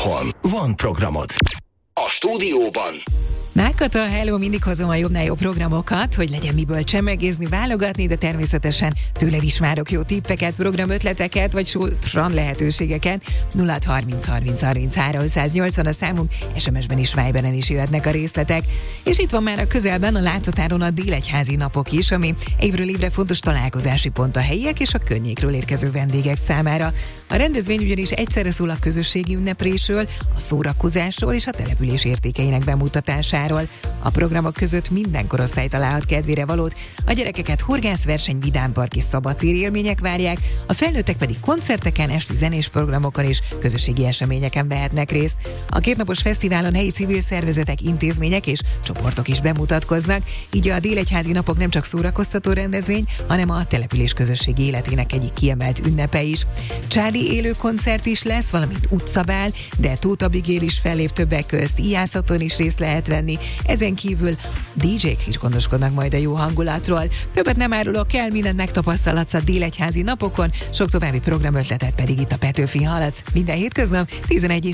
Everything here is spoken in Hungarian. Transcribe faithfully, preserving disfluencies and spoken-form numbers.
Otthon van programod. A stúdióban Nákata, hello, mindig hozom a jobbnál jobb programokat, hogy legyen miből csemegézni, válogatni, de természetesen tőled is várok jó tippeket, programötleteket, vagy sótran lehetőségeket. nulla harminc harminc harminchárom száznyolcvan a számunk, es em es-ben is, Viberen is jöhetnek a részletek. És itt van már a közelben a láthatáron a Délegyházi napok is, ami évről évre fontos találkozási pont a helyiek és a környékről érkező vendégek számára. A rendezvény ugyanis egyszerre szól a közösségi ünneplésről, a szórakozásról és a település értékeinek bemutatásáról. A programok között minden korosztály találhat kedvére valót, a gyerekeket horgászverseny, vidámpark és szabadtéri élmények várják, a felnőttek pedig koncerteken, esti zenés programokon és közösségi eseményeken vehetnek részt. A kétnapos fesztiválon helyi civil szervezetek, intézmények és csoportok is bemutatkoznak, így a Délegyházi napok nem csak szórakoztató rendezvény, hanem a település közösségi életének egyik kiemelt ünnepe is. Csádi élő koncert is lesz, valamint utcabál, de Tóth Abigail is fellép többek közt, Ijászhaton is részt lehet venni. Ezen kívül dé dzsék is gondoskodnak majd a jó hangulatról. Többet nem árulok el, mindent megtapasztalhatsz a Délegyházi napokon, sok további programötletet pedig itt a Petőfin hallatsz. Minden hétköznap tizenegy és